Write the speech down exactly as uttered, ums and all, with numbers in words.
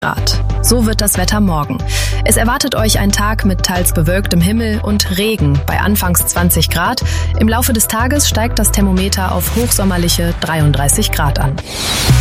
Grad. So wird das Wetter morgen. Es erwartet euch ein Tag mit teils bewölktem Himmel und Regen bei anfangs zwanzig Grad. Im Laufe des Tages steigt das Thermometer auf hochsommerliche dreiunddreißig Grad an.